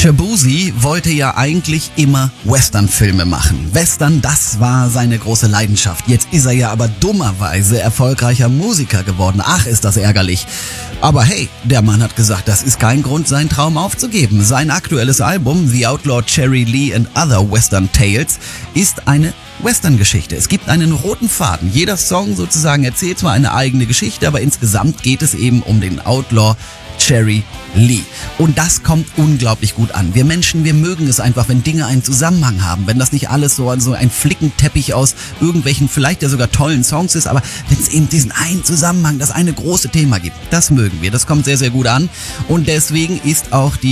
Shaboozey wollte ja eigentlich immer Western-Filme machen. Western, das war seine große Leidenschaft. Jetzt ist er ja aber dummerweise erfolgreicher Musiker geworden. Ach, ist das ärgerlich. Aber hey, der Mann hat gesagt, das ist kein Grund, seinen Traum aufzugeben. Sein aktuelles Album, The Outlaw Cherry Lee and Other Western Tales, ist eine Western-Geschichte. Es gibt einen roten Faden. Jeder Song sozusagen erzählt zwar eine eigene Geschichte, aber insgesamt geht es eben um den Outlaw Cherry Lee. Und das kommt unglaublich gut an. Wir Menschen, wir mögen es einfach, wenn Dinge einen Zusammenhang haben, wenn das nicht alles so ein Flickenteppich aus irgendwelchen, vielleicht ja sogar tollen Songs ist, aber wenn es eben diesen einen Zusammenhang, das eine große Thema gibt, das mögen wir. Das kommt sehr, sehr gut an und deswegen ist auch die